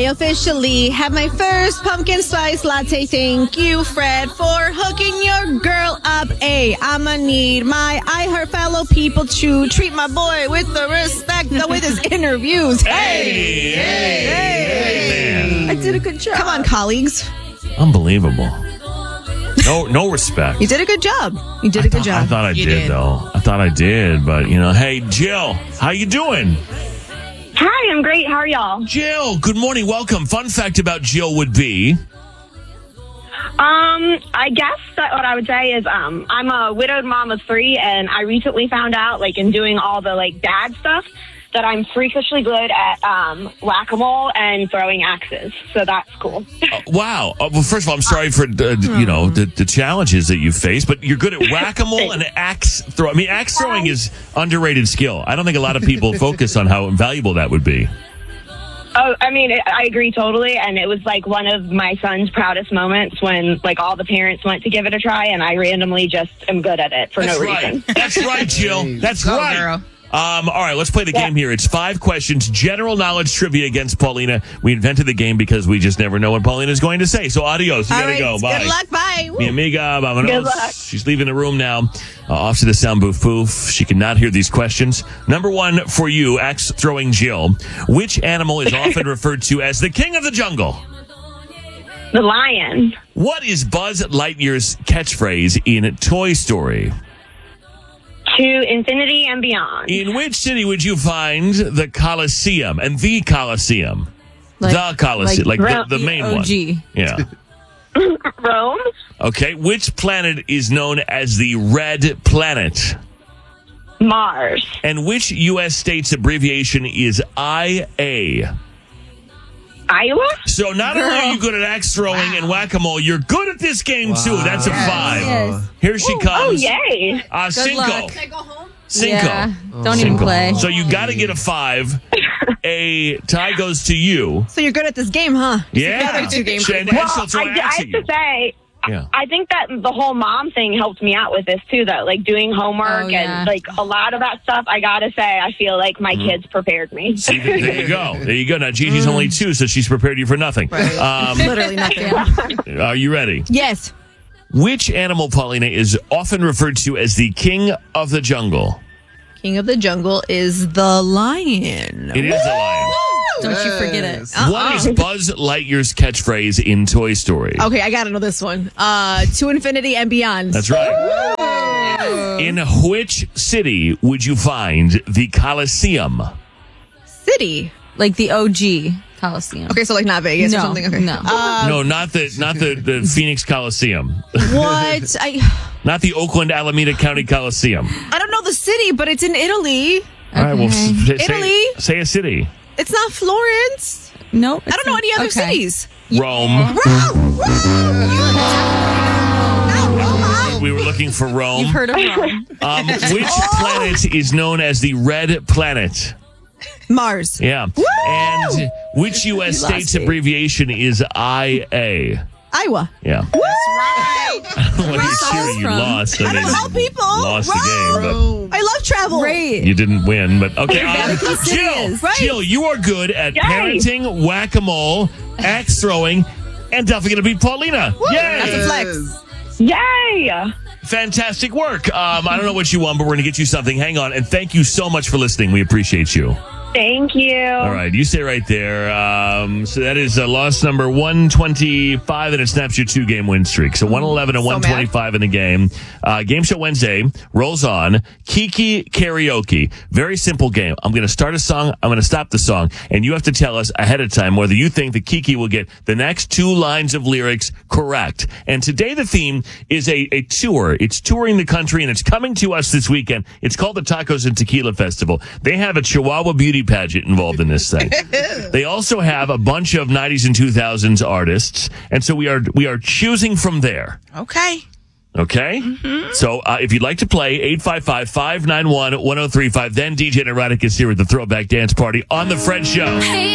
officially have my first pumpkin spice latte. Thank you, Fred, for hooking your girl up. I'ma need I her fellow people to treat my boy with the respect with his interviews. Hey, man. I did a good job. Come on, colleagues. Unbelievable. No respect. You did a good job. You did a good job. I thought I did, though. I thought I did, but, hey, Jill, how you doing? Hi, I'm great. How are y'all? Jill, good morning. Welcome. Fun fact about Jill would be... I guess that what I would say is I'm a widowed mom of 3, and I recently found out, in doing all the, dad stuff, that I'm freakishly good at whack-a-mole and throwing axes. So that's cool. Wow. Well, first of all, I'm sorry for, the challenges that you face, but you're good at whack-a-mole and axe throw. I mean, axe throwing is underrated skill. I don't think a lot of people focus on how invaluable that would be. Oh, I mean, I agree totally, and it was one of my son's proudest moments when all the parents went to give it a try, and I randomly just am good at it for no reason. That's right, Jill. That's right. Girl. All right, let's play the game here. It's 5 questions, general knowledge trivia against Paulina. We invented the game because we just never know what Paulina's going to say. So adios. You gotta go. Bye. Good luck. Bye. Mi amiga, vámonos. Good luck. She's leaving the room now. Off to the sound booth poof. She cannot hear these questions. Number 1 for you, axe throwing Jill. Which animal is often referred to as the king of the jungle? The lion. What is Buzz Lightyear's catchphrase in Toy Story? To infinity and beyond. In which city would you find the Colosseum? And the Colosseum. The Colosseum. The main one. Yeah. Rome. Okay. Which planet is known as the Red Planet? Mars. And which U.S. state's abbreviation is IA? Iowa? So not only are you good at axe throwing and whack-a-mole, you're good at this game, too. That's a 5. Yes. Here she comes. Oh, yay. Cinco. luck. Can I go home? Cinco. Yeah, don't even play. So you got to get a 5. A tie goes to you. So you're good at this game, huh? Yeah. The other 2 games. And Well, she'll throw I an axe have at you. to say, Yeah. I think that the whole mom thing helped me out with this too, though. Doing homework and a lot of that stuff. I gotta say, I feel like my kids prepared me. See, there you go. There you go. Now Gigi's only 2, so she's prepared you for nothing. Literally nothing. Are you ready? Yes. Which animal, Paulina, is often referred to as the king of the jungle? King of the jungle is the lion. It is the lion. Don't you forget it. What is Buzz Lightyear's catchphrase in Toy Story? Okay, I gotta know this one. To infinity and beyond. That's right. In which city would you find the Colosseum? City. Like the OG Coliseum. Okay, so not Vegas or something. Okay. No. No, not the Phoenix Coliseum. What? Not the Oakland Alameda County Coliseum. I don't know the city, but it's in Italy. All right, well, Italy? say a city. It's not Florence. Nope. I don't know any other cities. Rome. Rome! We were looking for Rome. You've heard of Rome. Which planet is known as the Red Planet? Mars. Yeah. Woo! And which U.S. state's abbreviation is IA? Iowa. Yeah. That's right. When you're cheering, you lost. I don't know people. Lost the game, I love travel. Great. but you didn't win. But okay, Vatican City Jill, is. Right. Jill, you are good at Yay. parenting, whack-a-mole, axe throwing, and definitely going to beat Paulina. Yay! That's a flex. Yay! Fantastic work. I don't know what you won, but we're going to get you something. Hang on, and thank you so much for listening. We appreciate you. Thank you. All right, you stay right there. So that is loss number 125, and it snaps your 2-game win streak. So 111 and 125 in the game. Game Show Wednesday rolls on. Kiki Karaoke. Very simple game. I'm going to start a song. I'm going to stop the song, and you have to tell us ahead of time whether you think that Kiki will get the next 2 lines of lyrics correct. And today the theme is a tour. It's touring the country, and it's coming to us this weekend. It's called the Tacos and Tequila Festival. They have a Chihuahua beauty pageant involved in this thing. They also have a bunch of 90s and 2000s artists, and so we are choosing from there. Okay. Okay? Mm-hmm. So if you'd like to play, 855-591-1035, then DJ Neurotic is here with the Throwback Dance Party on The Fred Show.